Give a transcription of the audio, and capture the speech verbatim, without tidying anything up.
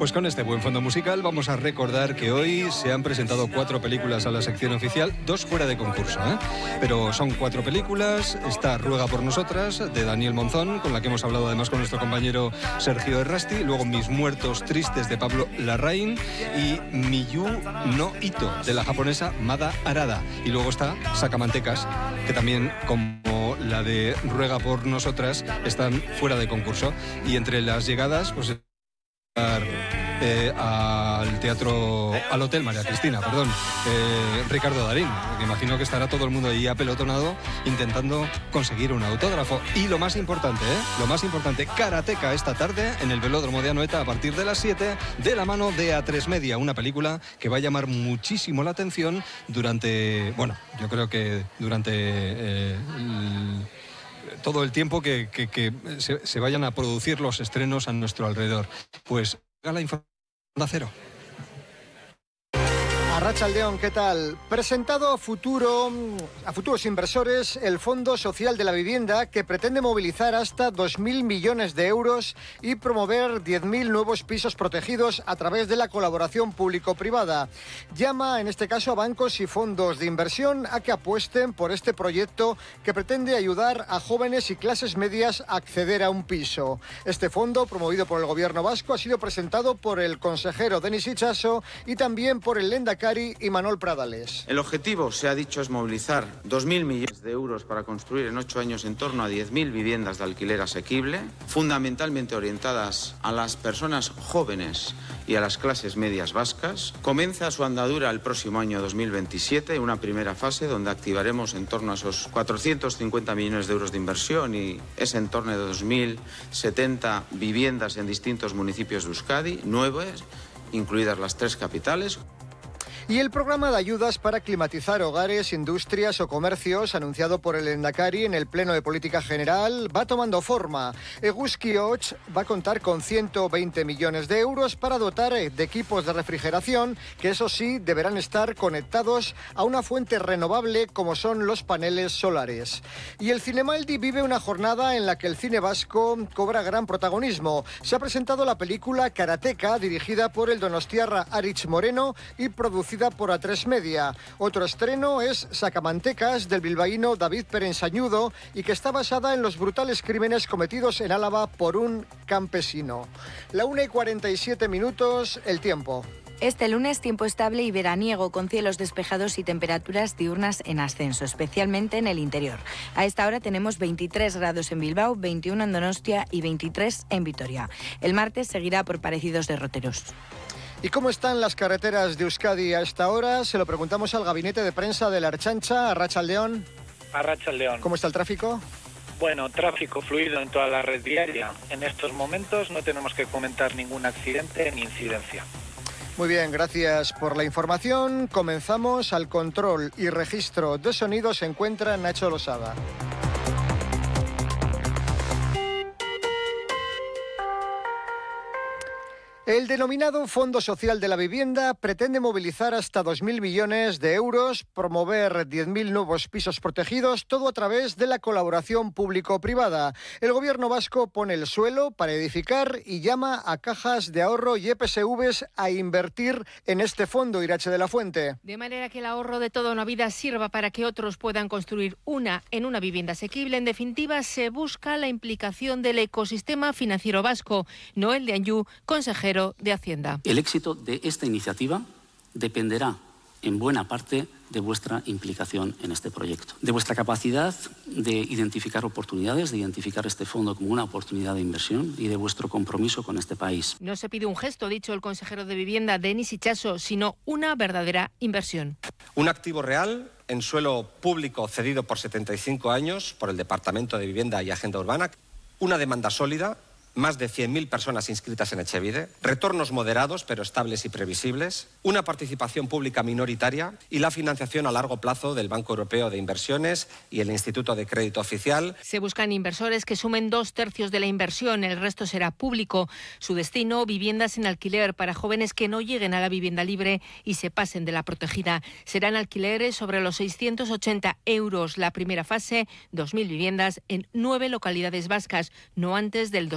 Pues con este buen fondo musical vamos a recordar que hoy se han presentado cuatro películas a la sección oficial, dos fuera de concurso, ¿eh? Pero son cuatro películas. Está Ruega por nosotras, de Daniel Monzón, con la que hemos hablado además con nuestro compañero Sergio Errasti. Luego Mis muertos tristes, de Pablo Larraín. Y Miyu no Ito, de la japonesa Mada Arada. Y luego está Sacamantecas, que también, como la de Ruega por nosotras, están fuera de concurso. Y entre las llegadas, pues... Eh, al teatro, al Hotel María Cristina, perdón, eh, Ricardo Darín, que imagino que estará todo el mundo ahí apelotonado intentando conseguir un autógrafo. Y lo más importante, ¿eh? lo más importante, Karateka esta tarde en el Velódromo de Anoeta a partir de las siete, de la mano de A tres Media, una película que va a llamar muchísimo la atención durante, bueno, yo creo que durante eh, el, todo el tiempo que, que, que se, se vayan a producir los estrenos a nuestro alrededor. Pues la información de Cero. Arratsaldeon, ¿qué tal? Presentado a futuro, a futuros inversores el Fondo Social de la Vivienda, que pretende movilizar hasta dos mil millones de euros y promover diez mil nuevos pisos protegidos a través de la colaboración público-privada. Llama, en este caso, a bancos y fondos de inversión a que apuesten por este proyecto que pretende ayudar a jóvenes y clases medias a acceder a un piso. Este fondo, promovido por el Gobierno vasco, ha sido presentado por el consejero Denis Itxaso y también por el Lehendakari y Manuel Pradales. El objetivo, se ha dicho, es movilizar dos mil millones de euros para construir en ocho años en torno a diez mil viviendas de alquiler asequible, fundamentalmente orientadas a las personas jóvenes y a las clases medias vascas. Comienza su andadura el próximo año dos mil veintisiete, una primera fase donde activaremos en torno a esos cuatrocientos cincuenta millones de euros de inversión y ese en torno de dos mil setenta viviendas en distintos municipios de Euskadi, nueve, incluidas las tres capitales. Y el programa de ayudas para climatizar hogares, industrias o comercios, anunciado por el Lehendakari en el Pleno de Política General, va tomando forma. Eguzki Hots va a contar con ciento veinte millones de euros para dotar de equipos de refrigeración, que eso sí, deberán estar conectados a una fuente renovable como son los paneles solares. Y el Zinemaldi vive una jornada en la que el cine vasco cobra gran protagonismo. Se ha presentado la película Karateka, dirigida por el donostiarra Aritz Moreno y producida por A tres Media. Otro estreno es Sacamantecas, del bilbaíno David Perensañudo, y que está basada en los brutales crímenes cometidos en Álava por un campesino. La una y cuarenta y siete minutos, el tiempo. Este lunes, tiempo estable y veraniego, con cielos despejados y temperaturas diurnas en ascenso, especialmente en el interior. A esta hora tenemos veintitrés grados en Bilbao, veintiuno en Donostia y veintitrés en Vitoria. El martes seguirá por parecidos derroteros. ¿Y cómo están las carreteras de Euskadi a esta hora? Se lo preguntamos al gabinete de prensa de la Ertzaintza. Arratsaldeon. Arratsaldeon. ¿Cómo está el tráfico? Bueno, tráfico fluido en toda la red viaria. En estos momentos no tenemos que comentar ningún accidente ni incidencia. Muy bien, gracias por la información. Comenzamos. Al control y registro de sonido se encuentra Nacho Losada. El denominado Fondo Social de la Vivienda pretende movilizar hasta dos mil millones de euros, promover diez mil nuevos pisos protegidos, todo a través de la colaboración público-privada. El Gobierno vasco pone el suelo para edificar y llama a cajas de ahorro y E P S Vs a invertir en este fondo. Irache de la Fuente. De manera que el ahorro de toda una vida sirva para que otros puedan construir una en una vivienda asequible. En definitiva, se busca la implicación del ecosistema financiero vasco. Noel de Anjou, consejero de Hacienda. El éxito de esta iniciativa dependerá en buena parte de vuestra implicación en este proyecto, de vuestra capacidad de identificar oportunidades, de identificar este fondo como una oportunidad de inversión y de vuestro compromiso con este país. No se pide un gesto, ha dicho el consejero de Vivienda, Denis Itxaso, sino una verdadera inversión. Un activo real en suelo público cedido por setenta y cinco años por el Departamento de Vivienda y Agenda Urbana, una demanda sólida, más de cien mil personas inscritas en Etxebide, retornos moderados pero estables y previsibles, una participación pública minoritaria y la financiación a largo plazo del Banco Europeo de Inversiones y el Instituto de Crédito Oficial. Se buscan inversores que sumen dos tercios de la inversión, el resto será público. Su destino, viviendas en alquiler para jóvenes que no lleguen a la vivienda libre y se pasen de la protegida. Serán alquileres sobre los seiscientos ochenta euros. La primera fase, dos mil viviendas en nueve localidades vascas, no antes del dos mil